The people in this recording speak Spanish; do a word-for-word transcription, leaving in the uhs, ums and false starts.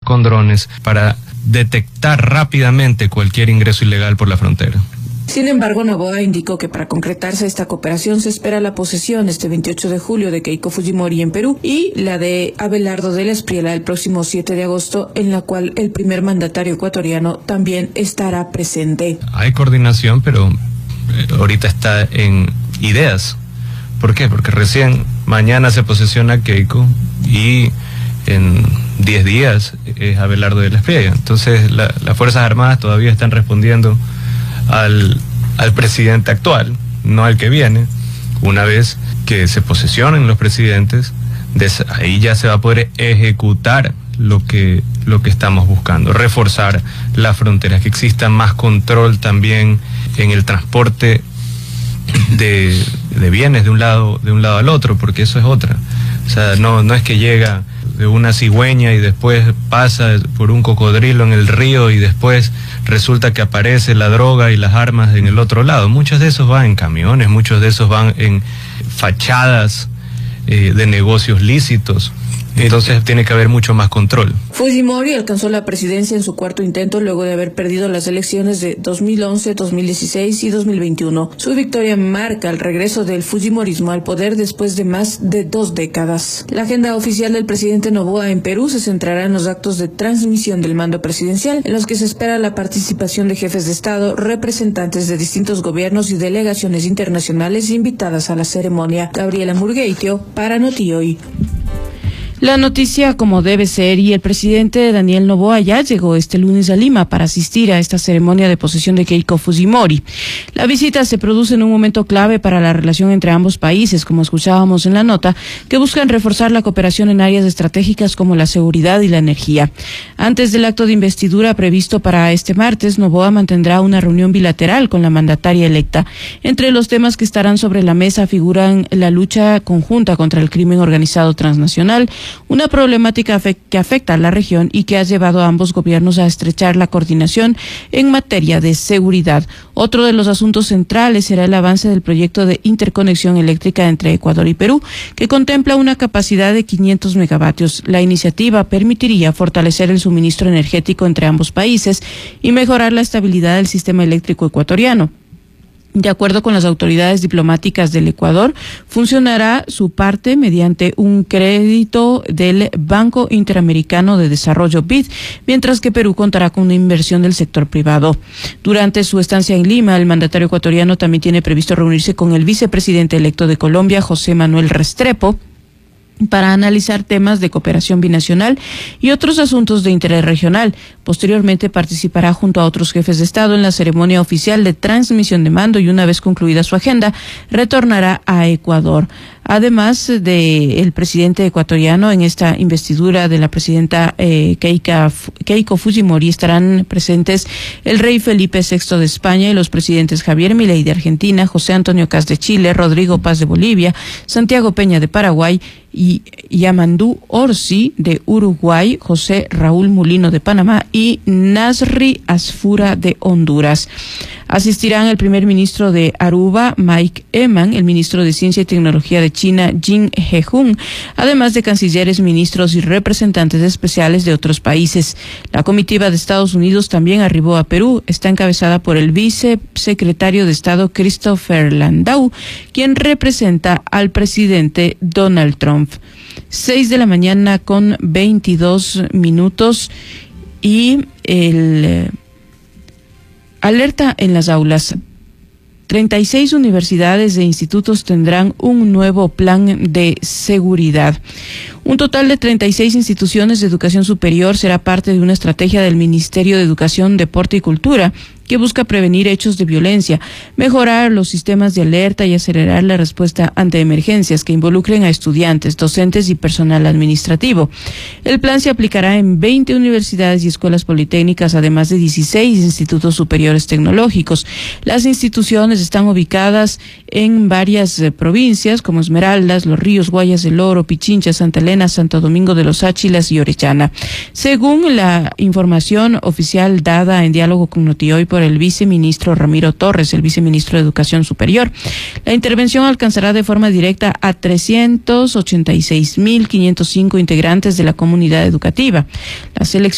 con drones para detectar rápidamente cualquier ingreso ilegal por la frontera. Sin embargo, Noboa indicó que para concretarse esta cooperación se espera la posesión este veintiocho de julio de Keiko Fujimori en Perú y la de Abelardo de la Espriella el próximo siete de agosto, en la cual el primer mandatario ecuatoriano también estará presente. Hay coordinación, pero ahorita está en ideas. ¿Por qué? Porque recién mañana se posesiona Keiko y en diez días es Abelardo de la Espriella. Entonces la, las Fuerzas Armadas todavía están respondiendo Al, al presidente actual, no al que viene. Una vez que se posesionen los presidentes, des, ahí ya se va a poder ejecutar lo que, lo que estamos buscando, reforzar las fronteras, que exista más control también en el transporte de, de bienes de un lado, de un lado al otro, porque eso es otra. O sea, no, no es que llega de una cigüeña y después pasa por un cocodrilo en el río y después resulta que aparece la droga y las armas en el otro lado. Muchos de esos van en camiones, muchos de esos van en fachadas eh, de negocios lícitos. Entonces tiene que haber mucho más control. Fujimori alcanzó la presidencia en su cuarto intento luego de haber perdido las elecciones de dos mil once, dos mil dieciséis y dos mil veintiuno. Su victoria marca el regreso del fujimorismo al poder después de más de dos décadas. La agenda oficial del presidente Noboa en Perú se centrará en los actos de transmisión del mando presidencial, en los que se espera la participación de jefes de Estado, representantes de distintos gobiernos y delegaciones internacionales invitadas a la ceremonia. Gabriela Murgueitio, para Noti Hoy. La noticia como debe ser, y el presidente Daniel Noboa ya llegó este lunes a Lima para asistir a esta ceremonia de posesión de Keiko Fujimori. La visita se produce en un momento clave para la relación entre ambos países, como escuchábamos en la nota, que buscan reforzar la cooperación en áreas estratégicas como la seguridad y la energía. Antes del acto de investidura previsto para este martes, Noboa mantendrá una reunión bilateral con la mandataria electa. Entre los temas que estarán sobre la mesa figuran la lucha conjunta contra el crimen organizado transnacional, una problemática que afecta a la región y que ha llevado a ambos gobiernos a estrechar la coordinación en materia de seguridad. Otro de los asuntos centrales será el avance del proyecto de interconexión eléctrica entre Ecuador y Perú, que contempla una capacidad de quinientos megavatios. La iniciativa permitiría fortalecer el suministro energético entre ambos países y mejorar la estabilidad del sistema eléctrico ecuatoriano. De acuerdo con las autoridades diplomáticas del Ecuador, funcionará su parte mediante un crédito del Banco Interamericano de Desarrollo B I D, mientras que Perú contará con una inversión del sector privado. Durante su estancia en Lima, el mandatario ecuatoriano también tiene previsto reunirse con el vicepresidente electo de Colombia, José Manuel Restrepo, para analizar temas de cooperación binacional y otros asuntos de interés regional. Posteriormente participará junto a otros jefes de Estado en la ceremonia oficial de transmisión de mando y una vez concluida su agenda, retornará a Ecuador. Además de el presidente ecuatoriano, en esta investidura de la presidenta eh, Keika, Keiko Fujimori estarán presentes el rey Felipe sexto de España y los presidentes Javier Milei de Argentina, José Antonio Kast de Chile, Rodrigo Paz de Bolivia, Santiago Peña de Paraguay y Yamandú Orsi de Uruguay, José Raúl Mulino de Panamá y Nasri Asfura de Honduras. Asistirán el primer ministro de Aruba, Mike Eman, el ministro de Ciencia y Tecnología de China, Jin He-jun, además de cancilleres, ministros y representantes especiales de otros países. La comitiva de Estados Unidos también arribó a Perú. Está encabezada por el vicesecretario de Estado Christopher Landau, quien representa al presidente Donald Trump. Seis de la mañana con veintidós minutos y el eh, alerta en las aulas. treinta y seis universidades e institutos tendrán un nuevo plan de seguridad. Un total de treinta y seis instituciones de educación superior será parte de una estrategia del Ministerio de Educación, Deporte y Cultura que busca prevenir hechos de violencia, mejorar los sistemas de alerta y acelerar la respuesta ante emergencias que involucren a estudiantes, docentes y personal administrativo. El plan se aplicará en veinte universidades y escuelas politécnicas, además de dieciséis institutos superiores tecnológicos. Las instituciones están ubicadas en varias eh, provincias como Esmeraldas, Los Ríos, Guayas del Oro, Pichincha, Santa Elena, Santo Domingo de los Áchilas y Orellana. Según la información oficial dada en diálogo con Notihoy por el viceministro Ramiro Torres, el viceministro de Educación Superior, la intervención alcanzará de forma directa a trescientos ochenta y seis mil quinientos cinco integrantes de la comunidad educativa. La selección